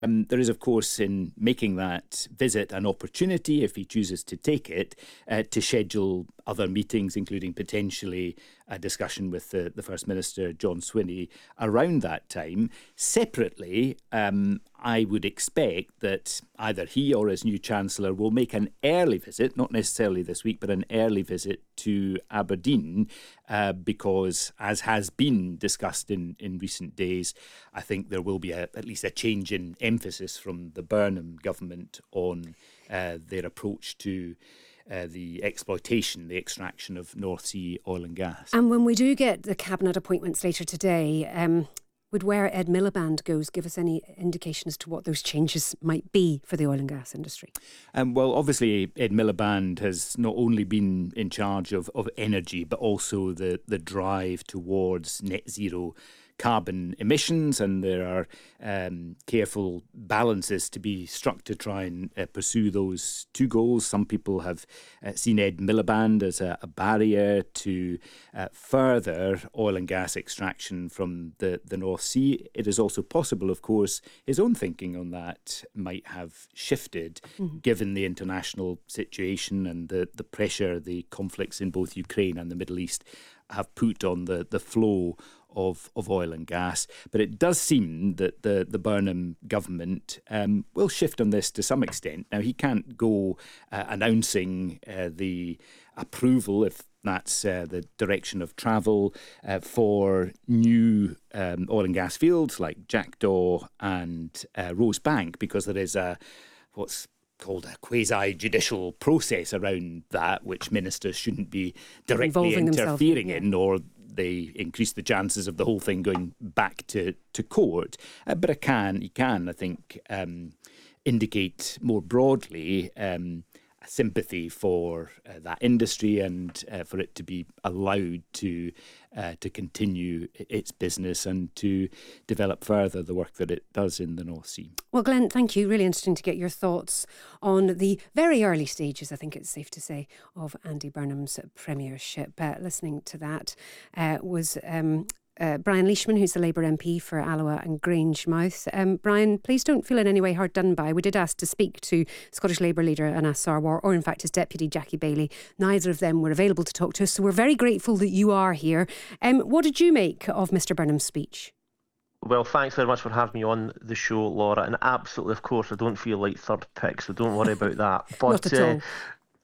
There is, of course, in making that visit an opportunity, if he chooses to take it, to schedule other meetings, including potentially a discussion with the First Minister, John Swinney, around that time. Separately, I would expect that either he or his new Chancellor will make an early visit, not necessarily this week, but an early visit to Aberdeen, because, as has been discussed in recent days, I think there will be at least a change in emphasis from the Burnham government on their approach to the exploitation, the extraction of North Sea oil and gas. And when we do get the cabinet appointments later today, would where Ed Miliband goes give us any indication as to what those changes might be for the oil and gas industry? Well, obviously, Ed Miliband has not only been in charge of energy, but also the drive towards net zero carbon emissions, and there are careful balances to be struck to try and pursue those two goals. Some people have seen Ed Miliband as a barrier to further oil and gas extraction from the North Sea. It is also possible, of course, his own thinking on that might have shifted given the international situation and the pressure the conflicts in both Ukraine and the Middle East have put on the flow of oil and gas. But it does seem that the Burnham government will shift on this to some extent. Now, he can't go announcing the approval, if that's the direction of travel, for new oil and gas fields like Jackdaw and Rosebank, because there is what's called a quasi-judicial process around that, which ministers shouldn't be directly interfering in, or they increase the chances of the whole thing going back to court. But he can, I think, indicate more broadly a sympathy for that industry and for it to be allowed to continue its business and to develop further the work that it does in the North Sea. Well, Glenn, thank you. Really interesting to get your thoughts on the very early stages, I think it's safe to say, of Andy Burnham's premiership. Listening to that was Brian Leishman, who's the Labour MP for Alloa and Grangemouth. Brian, please don't feel in any way hard done by. We did ask to speak to Scottish Labour leader Anas Sarwar, or in fact his deputy Jackie Bailey. Neither of them were available to talk to us, so we're very grateful that you are here. What did you make of Mr Burnham's speech? Well, thanks very much for having me on the show, Laura. And absolutely, of course, I don't feel like third pick, so don't worry about that. But, not at all.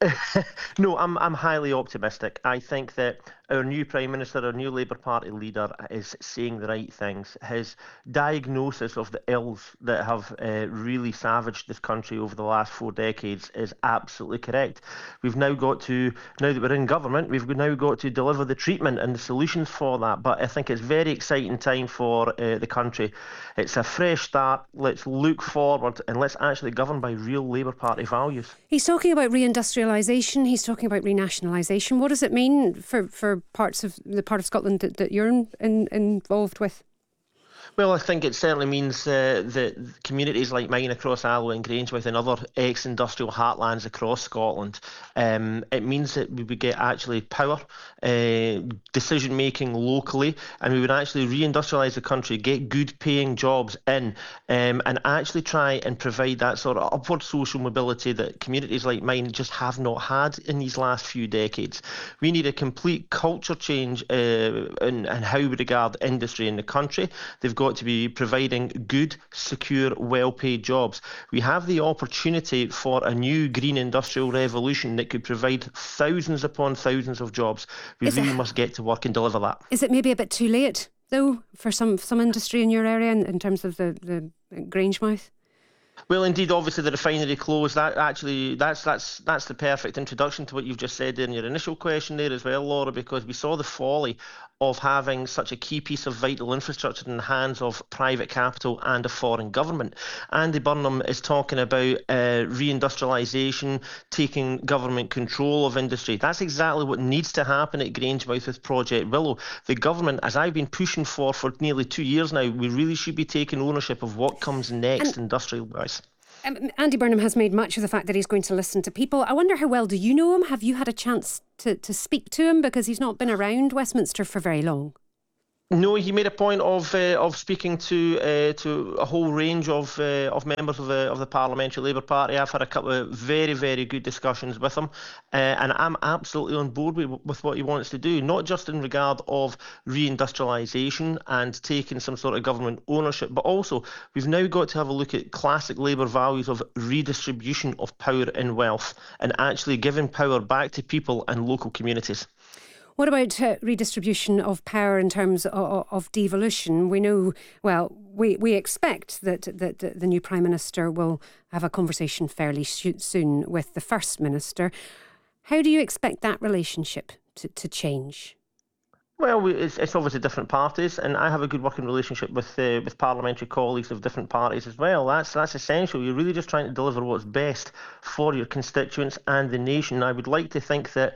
No, I'm highly optimistic. I think that our new Prime Minister, our new Labour Party leader, is saying the right things. His diagnosis of the ills that have really savaged this country over the last 4 decades is absolutely correct. Now that we're in government, we've now got to deliver the treatment and the solutions for that. But I think it's a very exciting time for the country. It's a fresh start. Let's look forward and let's actually govern by real Labour Party values. He's talking about reindustrialisation. He's talking about renationalisation. What does it mean for parts of the part of Scotland that you're involved with? Well, I think it certainly means that communities like mine across Alloa and Grangemouth and other ex-industrial heartlands across Scotland, it means that we would get actually power, decision-making locally, and we would actually reindustrialise the country, get good-paying jobs in, and actually try and provide that sort of upward social mobility that communities like mine just have not had in these last few decades. We need a complete culture change in how we regard industry in the country. They've got to be providing good, secure, well-paid jobs. We have the opportunity for a new green industrial revolution that could provide thousands upon thousands of jobs. We really must get to work and deliver that. Is it maybe a bit too late, though, for some industry in your area in terms of the Grangemouth? Well, indeed, obviously the refinery closed. That's the perfect introduction to what you've just said in your initial question there as well, Laura, because we saw the folly of having such a key piece of vital infrastructure in the hands of private capital and a foreign government. Andy Burnham is talking about reindustrialisation, taking government control of industry. That's exactly what needs to happen at Grangemouth with Project Willow. The government, as I've been pushing for nearly 2 years now, we really should be taking ownership of what comes next industrial-wise. Andy Burnham has made much of the fact that he's going to listen to people. I wonder how well do you know him? Have you had a chance to speak to him? Because he's not been around Westminster for very long. No, he made a point of speaking to a whole range of members of the Parliamentary Labour Party. I've had a couple of very, very good discussions with him, and I'm absolutely on board with what he wants to do. Not just in regard of reindustrialisation and taking some sort of government ownership, but also we've now got to have a look at classic Labour values of redistribution of power and wealth, and actually giving power back to people and local communities. What about redistribution of power in terms of devolution? We know, well, we expect that the new Prime Minister will have a conversation fairly soon with the First Minister. How do you expect that relationship to change? Well, it's obviously different parties, and I have a good working relationship with parliamentary colleagues of different parties as well. That's essential. You're really just trying to deliver what's best for your constituents and the nation. I would like to think that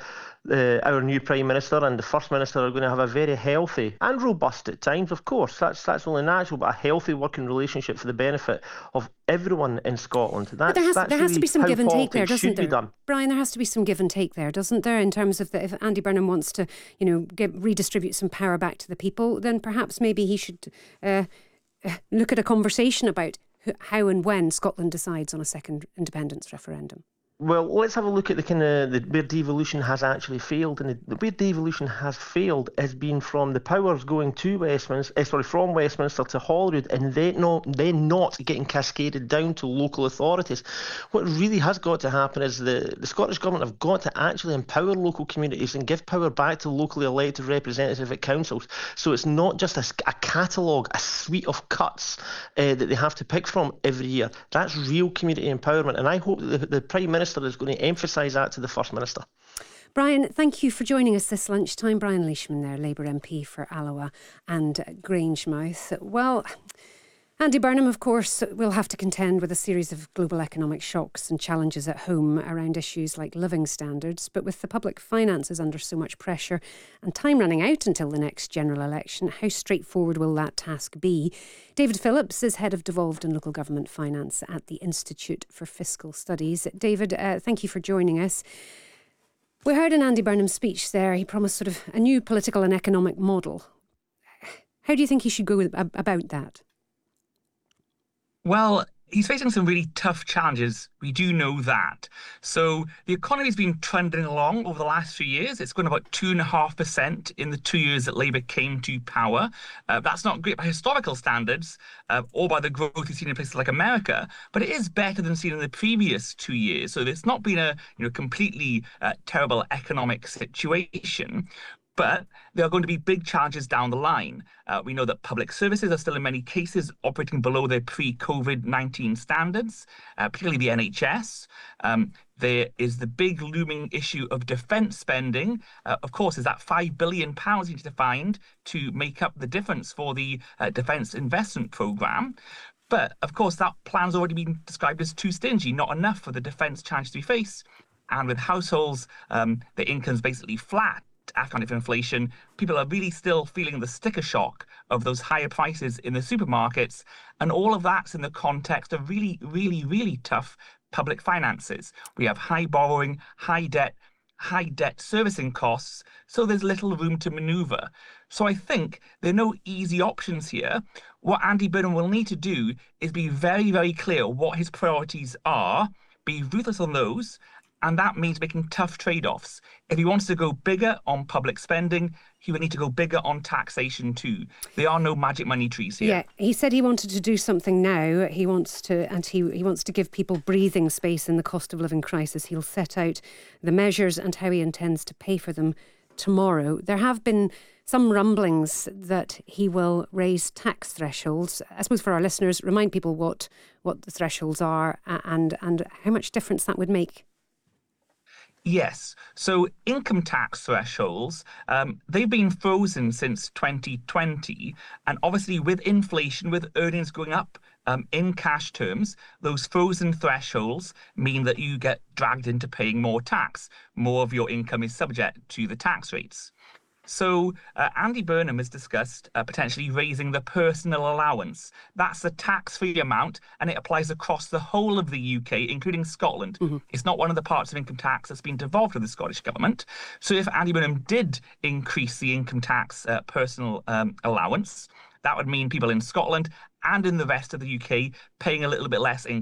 our new Prime Minister and the First Minister are going to have a very healthy and robust at times, of course. That's only natural, but a healthy working relationship for the benefit of everyone in Scotland. But there has to be some give and take there, doesn't there? Brian, there has to be some give and take there, doesn't there? In terms of if Andy Burnham wants to, redistribute some power back to the people, then perhaps maybe he should look at a conversation about how and when Scotland decides on a second independence referendum. Well, let's have a look at the kind of where devolution has actually failed, and the where devolution has failed has been from the powers going to from Westminster to Holyrood, and then not getting cascaded down to local authorities. What really has got to happen is the Scottish Government have got to actually empower local communities and give power back to locally elected representatives at councils. So it's not just a catalogue, a suite of cuts that they have to pick from every year. That's real community empowerment, and I hope that the Prime Minister is going to emphasise that to the First Minister. Brian, thank you for joining us this lunchtime. Brian Leishman there, Labour MP for Alloa and Grangemouth. Well, Andy Burnham, of course, will have to contend with a series of global economic shocks and challenges at home around issues like living standards. But with the public finances under so much pressure and time running out until the next general election, how straightforward will that task be? David Phillips is Head of Devolved and Local Government Finance at the Institute for Fiscal Studies. David, thank you for joining us. We heard in Andy Burnham's speech there, he promised sort of a new political and economic model. How do you think he should go about that? Well, he's facing some really tough challenges. We do know that. So the economy's been trending along over the last few years. It's grown about 2.5% in the 2 years that Labour came to power. That's not great by historical standards or by the growth we've seen in places like America, but it is better than seen in the previous 2 years. So it's not been a completely terrible economic situation. But there are going to be big challenges down the line. We know that public services are still in many cases operating below their pre-COVID-19 standards, particularly the NHS. There is the big looming issue of defence spending. Of course, is that £5 billion you need to find to make up the difference for the defence investment programme. But, of course, that plan's already been described as too stingy, not enough for the defence challenge we face. And with households, the income's basically flat. After inflation, people are really still feeling the sticker shock of those higher prices in the supermarkets. And all of that's in the context of really, really, really tough public finances. We have high borrowing, high debt servicing costs, so there's little room to manoeuvre. So I think there are no easy options here. What Andy Burnham will need to do is be very, very clear what his priorities are, be ruthless on those, and that means making tough trade-offs. If he wants to go bigger on public spending, he would need to go bigger on taxation too. There are no magic money trees here. Yeah, he said he wanted to do something now. He wants to give people breathing space in the cost of living crisis. He'll set out the measures and how he intends to pay for them tomorrow. There have been some rumblings that he will raise tax thresholds. I suppose for our listeners, remind people what the thresholds are and how much difference that would make. Yes. So income tax thresholds, they've been frozen since 2020. And obviously with inflation, with earnings going up in cash terms, those frozen thresholds mean that you get dragged into paying more tax. More of your income is subject to the tax rates. So Andy Burnham has discussed potentially raising the personal allowance. That's the tax-free amount, and it applies across the whole of the UK, including Scotland. It's not one of the parts of income tax that's been devolved to the Scottish Government. So if Andy Burnham did increase the income tax personal allowance, that would mean people in Scotland and in the rest of the UK paying a little bit less in